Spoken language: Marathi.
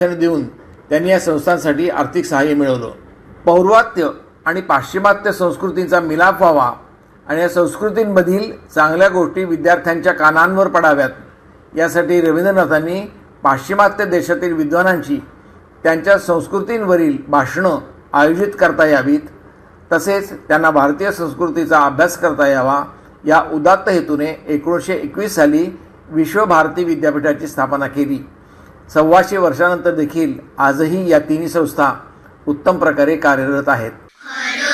देऊन त्यांनी या संस्थांसाठी आर्थिक सहाय्य मिळवलं. पौर्वात्य आणि पाश्चिमात्य संस्कृतींचा मिलाप व्हावा आणि या संस्कृतींमधील चांगल्या गोष्टी विद्यार्थ्यांच्या कानांवर पडाव्यात यासाठी रवींद्रनाथांनी पाश्चिमात्य देशातील विद्वानांची त्यांच्या संस्कृतींवरील भाषणं आयोजित करता यावीत, तसेच त्यांना भारतीय संस्कृतीचा अभ्यास करता यावा या उदात्त हेतूने 1921 साली विश्वभारती विद्यापीठाची स्थापना केली. 125 वर्षानंतर देखील आजही या तिन्ही संस्था उत्तम प्रकारे कार्यरत आहेत.